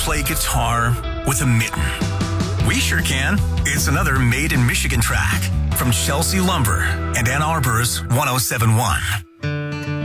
play guitar with a mitten? We sure can. It's another Made in Michigan track from Chelsea Lumber and Ann Arbor's 1071.